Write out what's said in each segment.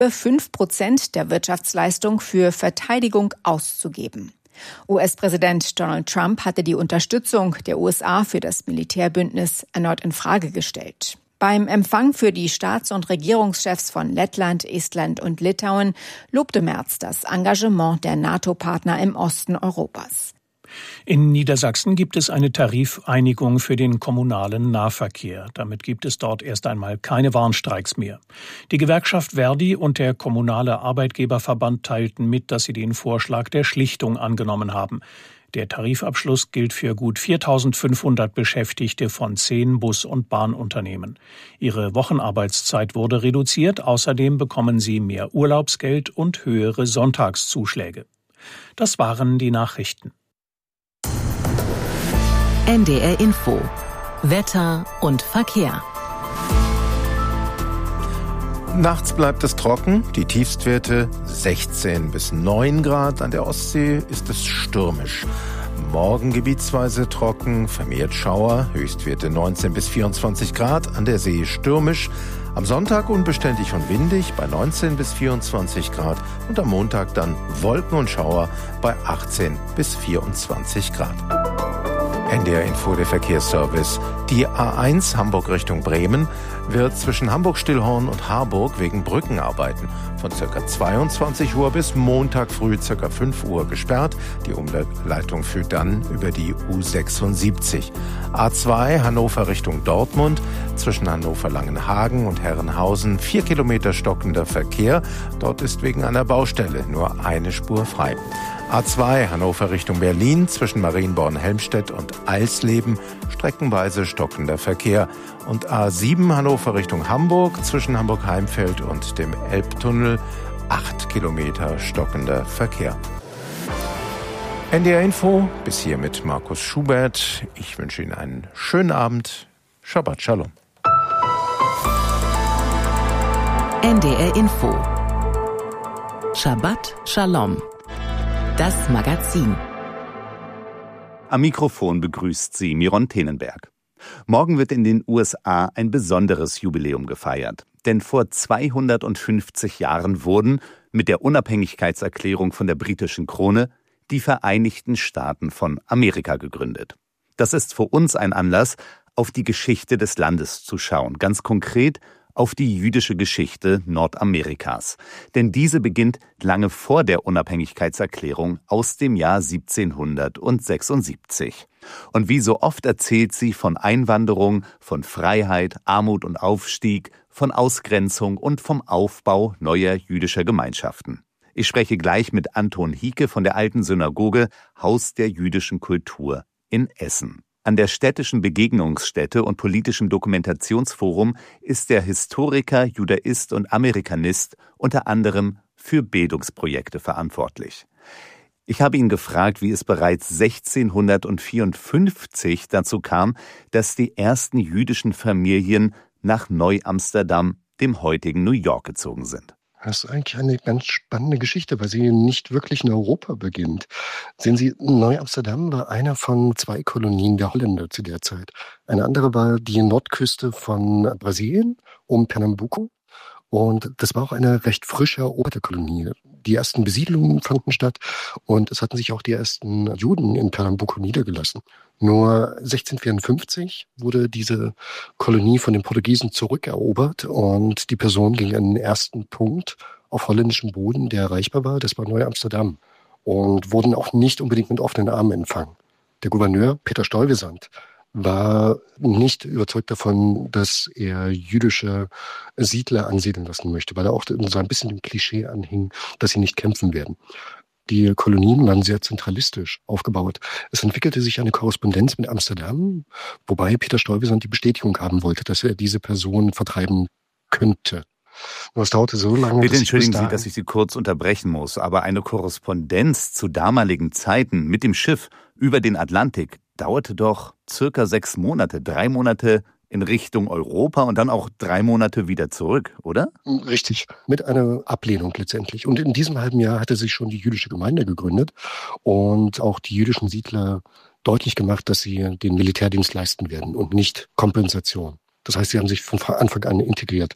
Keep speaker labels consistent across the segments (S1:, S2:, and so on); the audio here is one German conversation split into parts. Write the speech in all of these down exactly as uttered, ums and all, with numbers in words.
S1: fünf Prozent der Wirtschaftsleistung für Verteidigung auszugeben. U S-Präsident Donald Trump hatte die Unterstützung der U S A für das Militärbündnis erneut in Frage gestellt. Beim Empfang für die Staats- und Regierungschefs von Lettland, Estland und Litauen lobte Merz das Engagement der NATO-Partner im Osten Europas.
S2: In Niedersachsen gibt es eine Tarifeinigung für den kommunalen Nahverkehr. Damit gibt es dort erst einmal keine Warnstreiks mehr. Die Gewerkschaft Verdi und der kommunale Arbeitgeberverband teilten mit, dass sie den Vorschlag der Schlichtung angenommen haben. Der Tarifabschluss gilt für gut viertausendfünfhundert Beschäftigte von zehn Bus- und Bahnunternehmen. Ihre Wochenarbeitszeit wurde reduziert. Außerdem bekommen sie mehr Urlaubsgeld und höhere Sonntagszuschläge. Das waren die Nachrichten.
S3: N D R Info. Wetter und Verkehr.
S4: Nachts bleibt es trocken, die Tiefstwerte sechzehn bis neun Grad. An der Ostsee ist es stürmisch. Morgen gebietsweise trocken, vermehrt Schauer, Höchstwerte neunzehn bis vierundzwanzig Grad. An der See stürmisch. Am Sonntag unbeständig und windig bei neunzehn bis vierundzwanzig Grad. Und am Montag dann Wolken und Schauer bei achtzehn bis vierundzwanzig Grad. N D R Info, der Verkehrsservice. Die A eins Hamburg Richtung Bremen wird zwischen Hamburg-Stillhorn und Harburg wegen Brückenarbeiten von ca. zweiundzwanzig Uhr bis Montag früh ca. fünf Uhr gesperrt. Die Umleitung führt dann über die U sechsundsiebzig. A zwei Hannover Richtung Dortmund zwischen Hannover-Langenhagen und Herrenhausen vier Kilometer stockender Verkehr. Dort ist wegen einer Baustelle nur eine Spur frei. A zwei Hannover Richtung Berlin zwischen Marienborn-Helmstedt und Eisleben streckenweise stockender Verkehr. Und A sieben Hannover Richtung Hamburg zwischen Hamburg-Heimfeld und dem Elbtunnel acht Kilometer stockender Verkehr. N D R Info, bis hier mit Markus Schubert. Ich wünsche Ihnen einen schönen Abend. Shabbat Shalom.
S3: N D R Info. Shabbat Shalom. Das Magazin.
S5: Am Mikrofon begrüßt sie Miron Tenenberg. Morgen wird in den U S A ein besonderes Jubiläum gefeiert. Denn vor zweihundertfünfzig Jahren wurden mit der Unabhängigkeitserklärung von der britischen Krone die Vereinigten Staaten von Amerika gegründet. Das ist für uns ein Anlass, auf die Geschichte des Landes zu schauen. Ganz konkret auf die jüdische Geschichte Nordamerikas. Denn diese beginnt lange vor der Unabhängigkeitserklärung aus dem Jahr siebzehnhundertsechsundsiebzig. Und wie so oft erzählt sie von Einwanderung, von Freiheit, Armut und Aufstieg, von Ausgrenzung und vom Aufbau neuer jüdischer Gemeinschaften. Ich spreche gleich mit Anton Hieke von der Alten Synagoge, Haus der jüdischen Kultur in Essen. An der städtischen Begegnungsstätte und politischem Dokumentationsforum ist der Historiker, Judaist und Amerikanist unter anderem für Bildungsprojekte verantwortlich. Ich habe ihn gefragt, wie es bereits sechzehnhundertvierundfünfzig dazu kam, dass die ersten jüdischen Familien nach Neu-Amsterdam, dem heutigen New York, gezogen sind.
S6: Das ist eigentlich eine ganz spannende Geschichte, weil sie nicht wirklich in Europa beginnt. Sehen Sie, Neu-Amsterdam war einer von zwei Kolonien der Holländer zu der Zeit. Eine andere war die Nordküste von Brasilien um Pernambuco. Und das war auch eine recht frisch eroberte Kolonie. Die ersten Besiedlungen fanden statt und es hatten sich auch die ersten Juden in Pernambuco niedergelassen. Nur sechzehnhundertvierundfünfzig wurde diese Kolonie von den Portugiesen zurückerobert und die Person ging an den ersten Punkt auf holländischem Boden, der erreichbar war. Das war Neu-Amsterdam und wurden auch nicht unbedingt mit offenen Armen empfangen. Der Gouverneur Peter Stuyvesant war nicht überzeugt davon, dass er jüdische Siedler ansiedeln lassen möchte, weil er auch so ein bisschen dem Klischee anhing, dass sie nicht kämpfen werden. Die Kolonien waren sehr zentralistisch aufgebaut. Es entwickelte sich eine Korrespondenz mit Amsterdam, wobei Peter Stuyvesant die Bestätigung haben wollte, dass er diese Person vertreiben könnte. Nur es dauerte so lange.
S5: Bitte entschuldigen Sie, dass ich Sie kurz unterbrechen muss, aber eine Korrespondenz zu damaligen Zeiten mit dem Schiff über den Atlantik dauerte doch circa sechs Monate, drei Monate in Richtung Europa und dann auch drei Monate wieder zurück, oder?
S6: Richtig, mit einer Ablehnung letztendlich. Und in diesem halben Jahr hatte sich schon die jüdische Gemeinde gegründet und auch die jüdischen Siedler deutlich gemacht, dass sie den Militärdienst leisten werden und nicht Kompensation. Das heißt, sie haben sich von Anfang an integriert.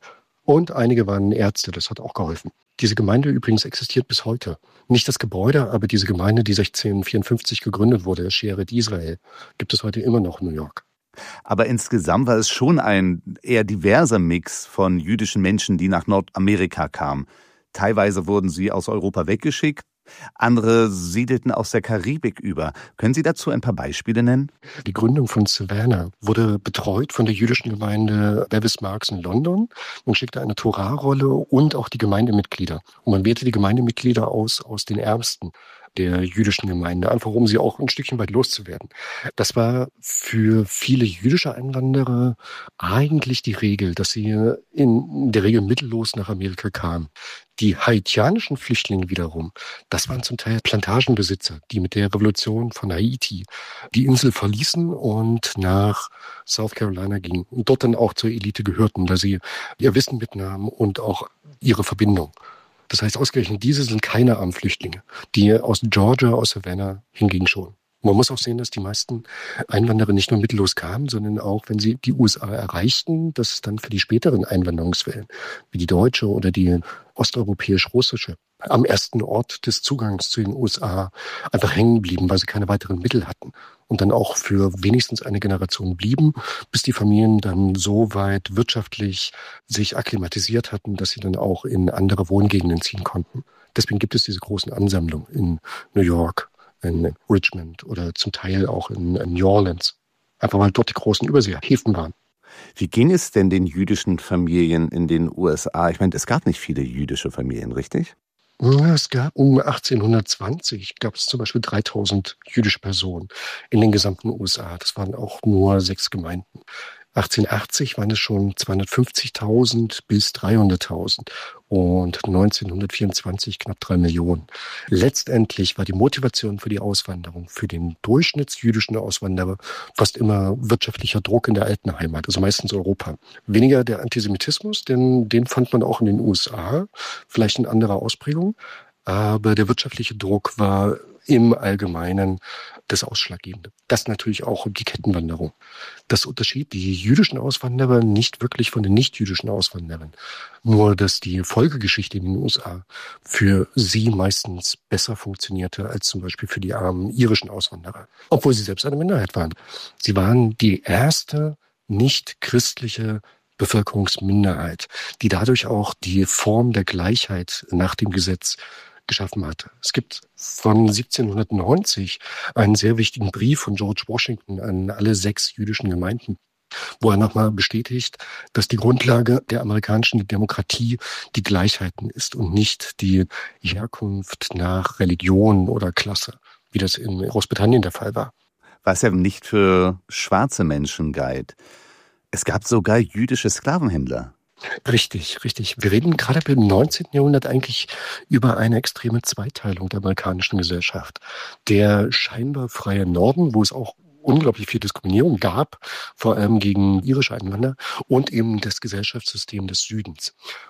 S6: Und einige waren Ärzte, das hat auch geholfen. Diese Gemeinde übrigens existiert bis heute. Nicht das Gebäude, aber diese Gemeinde, die sechzehnhundertvierundfünfzig gegründet wurde, Shearet Israel, gibt es heute immer noch in New York.
S5: Aber insgesamt war es schon ein eher diverser Mix von jüdischen Menschen, die nach Nordamerika kamen. Teilweise wurden sie aus Europa weggeschickt, andere siedelten aus der Karibik über. Können Sie dazu ein paar Beispiele nennen?
S6: Die Gründung von Savannah wurde betreut von der jüdischen Gemeinde Bevis Marks in London. Man schickte eine Torahrolle und auch die Gemeindemitglieder. Und man wählte die Gemeindemitglieder aus aus den Ärmsten der jüdischen Gemeinde, einfach um sie auch ein Stückchen weit loszuwerden. Das war für viele jüdische Einwanderer eigentlich die Regel, dass sie in der Regel mittellos nach Amerika kamen. Die haitianischen Flüchtlinge wiederum, das waren zum Teil Plantagenbesitzer, die mit der Revolution von Haiti die Insel verließen und nach South Carolina gingen und dort dann auch zur Elite gehörten, da sie ihr Wissen mitnahmen und auch ihre Verbindung. Das heißt, ausgerechnet diese sind keine armen Flüchtlinge, die aus Georgia, aus Savannah hingegen schon. Man muss auch sehen, dass die meisten Einwanderer nicht nur mittellos kamen, sondern auch, wenn sie die U S A erreichten, dass es dann für die späteren Einwanderungswellen, wie die deutsche oder die osteuropäisch-russische, am ersten Ort des Zugangs zu den U S A einfach hängen blieben, weil sie keine weiteren Mittel hatten. Und dann auch für wenigstens eine Generation blieben, bis die Familien dann so weit wirtschaftlich sich akklimatisiert hatten, dass sie dann auch in andere Wohngegenden ziehen konnten. Deswegen gibt es diese großen Ansammlungen in New York, in Richmond oder zum Teil auch in New Orleans. Einfach weil dort die großen Überseehäfen waren.
S5: Wie ging es denn den jüdischen Familien in den U S A? Ich meine, es gab nicht viele jüdische Familien, richtig?
S6: Es gab um achtzehnhundertzwanzig gab es zum Beispiel dreitausend jüdische Personen in den gesamten U S A. Das waren auch nur sechs Gemeinden. achtzehnhundertachtzig waren es schon zweihundertfünfzigtausend bis dreihunderttausend und neunzehnhundertvierundzwanzig knapp drei Millionen. Letztendlich war die Motivation für die Auswanderung für den durchschnittsjüdischen Auswanderer fast immer wirtschaftlicher Druck in der alten Heimat, also meistens Europa. Weniger der Antisemitismus, denn den fand man auch in den U S A, vielleicht in anderer Ausprägung, aber der wirtschaftliche Druck war im Allgemeinen das Ausschlaggebende. Das natürlich auch die Kettenwanderung. Das unterschied die jüdischen Auswanderer nicht wirklich von den nicht-jüdischen Auswanderern. Nur, dass die Folgegeschichte in den U S A für sie meistens besser funktionierte als zum Beispiel für die armen irischen Auswanderer. Obwohl sie selbst eine Minderheit waren. Sie waren die erste nicht-christliche Bevölkerungsminderheit, die dadurch auch die Form der Gleichheit nach dem Gesetz geschaffen hatte. Es gibt von siebzehnhundertneunzig einen sehr wichtigen Brief von George Washington an alle sechs jüdischen Gemeinden, wo er nochmal bestätigt, dass die Grundlage der amerikanischen Demokratie die Gleichheiten ist und nicht die Herkunft nach Religion oder Klasse, wie das in Großbritannien der Fall war.
S5: Was ja nicht für schwarze Menschen galt. Es gab sogar jüdische Sklavenhändler.
S6: Richtig, richtig. Wir reden gerade im neunzehnten Jahrhundert eigentlich über eine extreme Zweiteilung der amerikanischen Gesellschaft. Der scheinbar freie Norden, wo es auch unglaublich viel Diskriminierung gab, vor allem gegen irische Einwanderer, und eben das Gesellschaftssystem des Südens.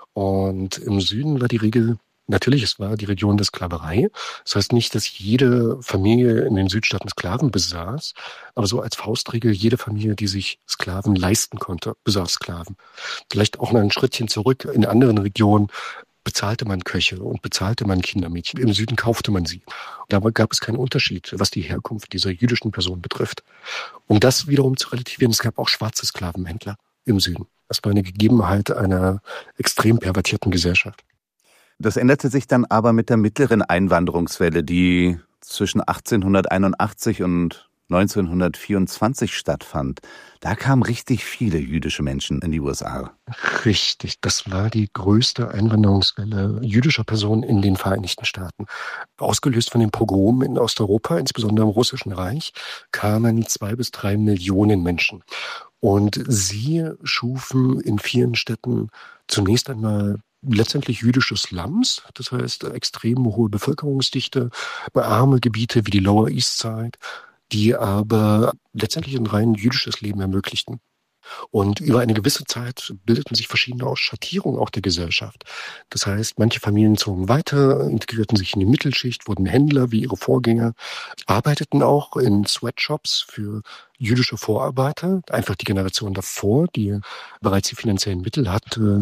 S6: Und im Süden war die Regel, natürlich, es war die Region der Sklaverei. Das heißt nicht, dass jede Familie in den Südstaaten Sklaven besaß, aber so als Faustregel, jede Familie, die sich Sklaven leisten konnte, besaß Sklaven. Vielleicht auch noch ein Schrittchen zurück. In anderen Regionen bezahlte man Köche und bezahlte man Kindermädchen. Im Süden kaufte man sie. Dabei gab es keinen Unterschied, was die Herkunft dieser jüdischen Person betrifft. Um das wiederum zu relativieren, es gab auch schwarze Sklavenhändler im Süden. Das war eine Gegebenheit einer extrem pervertierten Gesellschaft.
S5: Das änderte sich dann aber mit der mittleren Einwanderungswelle, die zwischen achtzehnhunderteinundachtzig und neunzehnhundertvierundzwanzig stattfand. Da kamen richtig viele jüdische Menschen in die U S A.
S6: Richtig, das war die größte Einwanderungswelle jüdischer Personen in den Vereinigten Staaten. Ausgelöst von den Pogromen in Osteuropa, insbesondere im Russischen Reich, kamen zwei bis drei Millionen Menschen. Und sie schufen in vielen Städten zunächst einmal letztendlich jüdische Slums, das heißt extrem hohe Bevölkerungsdichte, arme Gebiete wie die Lower East Side, die aber letztendlich ein rein jüdisches Leben ermöglichten. Und über eine gewisse Zeit bildeten sich verschiedene Ausschattierungen auch der Gesellschaft. Das heißt, manche Familien zogen weiter, integrierten sich in die Mittelschicht, wurden Händler wie ihre Vorgänger, arbeiteten auch in Sweatshops für jüdische Vorarbeiter, einfach die Generation davor, die bereits die finanziellen Mittel hatte,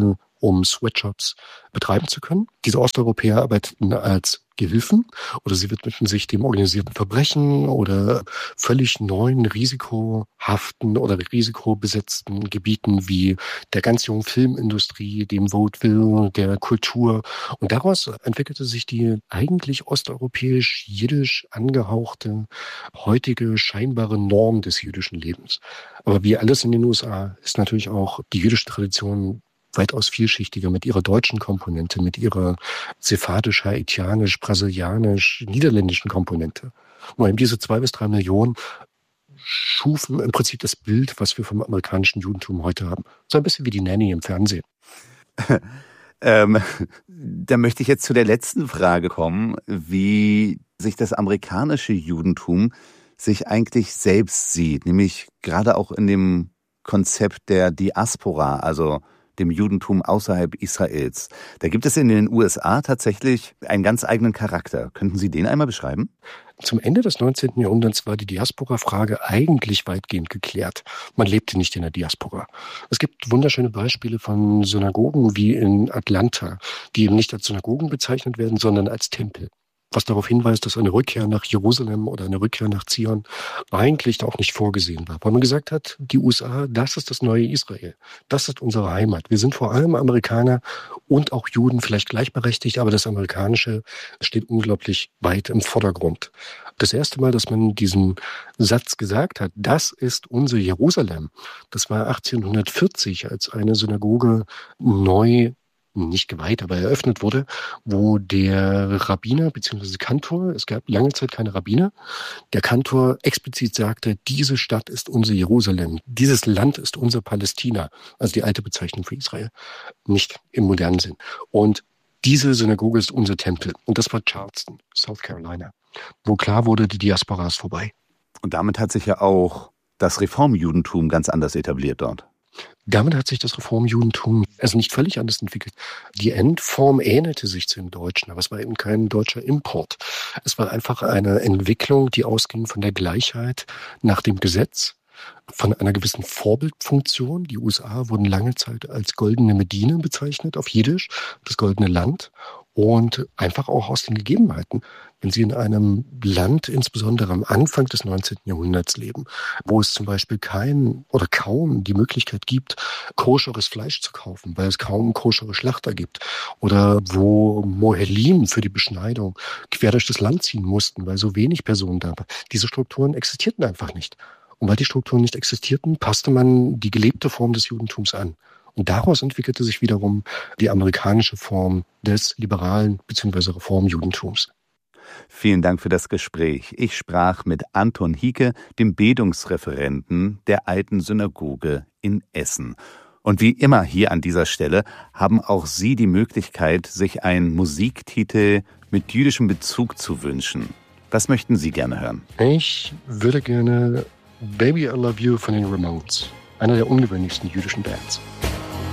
S6: um Sweatshops betreiben zu können. Diese Osteuropäer arbeiten als Gehilfen oder sie widmen sich dem organisierten Verbrechen oder völlig neuen, risikohaften oder risikobesetzten Gebieten wie der ganz jungen Filmindustrie, dem Vaudeville, der Kultur. Und daraus entwickelte sich die eigentlich osteuropäisch-jiddisch angehauchte, heutige scheinbare Norm des jüdischen Lebens. Aber wie alles in den U S A ist natürlich auch die jüdische Tradition weitaus vielschichtiger mit ihrer deutschen Komponente, mit ihrer sephardisch, haitianisch, brasilianisch, niederländischen Komponente. Und eben diese zwei bis drei Millionen schufen im Prinzip das Bild, was wir vom amerikanischen Judentum heute haben. So ein bisschen wie die Nanny im Fernsehen.
S5: ähm, da möchte ich jetzt zu der letzten Frage kommen, wie sich das amerikanische Judentum sich eigentlich selbst sieht, nämlich gerade auch in dem Konzept der Diaspora, also dem Judentum außerhalb Israels. Da gibt es in den U S A tatsächlich einen ganz eigenen Charakter. Könnten Sie den einmal beschreiben?
S6: Zum Ende des neunzehnten Jahrhunderts war die Diaspora-Frage eigentlich weitgehend geklärt. Man lebte nicht in der Diaspora. Es gibt wunderschöne Beispiele von Synagogen wie in Atlanta, die eben nicht als Synagogen bezeichnet werden, sondern als Tempel. Was darauf hinweist, dass eine Rückkehr nach Jerusalem oder eine Rückkehr nach Zion eigentlich auch nicht vorgesehen war. Weil man gesagt hat, die U S A, das ist das neue Israel. Das ist unsere Heimat. Wir sind vor allem Amerikaner und auch Juden, vielleicht gleichberechtigt, aber das Amerikanische steht unglaublich weit im Vordergrund. Das erste Mal, dass man diesen Satz gesagt hat, das ist unser Jerusalem, das war achtzehnhundertvierzig, als eine Synagoge neu nicht geweiht, aber eröffnet wurde, wo der Rabbiner bzw. Kantor, es gab lange Zeit keine Rabbiner, der Kantor explizit sagte, diese Stadt ist unser Jerusalem, dieses Land ist unser Palästina, also die alte Bezeichnung für Israel, nicht im modernen Sinn. Und diese Synagoge ist unser Tempel. Und das war Charleston, South Carolina, wo klar wurde, die Diaspora ist vorbei.
S5: Und damit hat sich ja auch das Reformjudentum ganz anders etabliert dort.
S6: Damit hat sich das Reformjudentum also nicht völlig anders entwickelt. Die Endform ähnelte sich zu dem Deutschen, aber es war eben kein deutscher Import. Es war einfach eine Entwicklung, die ausging von der Gleichheit nach dem Gesetz, von einer gewissen Vorbildfunktion. Die U S A wurden lange Zeit als goldene Medina bezeichnet, auf Jiddisch, das goldene Land. Und einfach auch aus den Gegebenheiten. Wenn Sie in einem Land, insbesondere am Anfang des neunzehnten Jahrhunderts leben, wo es zum Beispiel kein oder kaum die Möglichkeit gibt, koscheres Fleisch zu kaufen, weil es kaum koschere Schlachter gibt, oder wo Mohelim für die Beschneidung quer durch das Land ziehen mussten, weil so wenig Personen da waren. Diese Strukturen existierten einfach nicht. Und weil die Strukturen nicht existierten, passte man die gelebte Form des Judentums an. Und daraus entwickelte sich wiederum die amerikanische Form des liberalen bzw. Reformjudentums.
S5: Vielen Dank für das Gespräch. Ich sprach mit Anton Hieke, dem Bildungsreferenten der Alten Synagoge in Essen. Und wie immer hier an dieser Stelle haben auch Sie die Möglichkeit, sich einen Musiktitel mit jüdischem Bezug zu wünschen. Was möchten Sie gerne hören?
S6: Ich würde gerne Baby I Love You von den Ramones, einer der ungewöhnlichsten jüdischen Bands.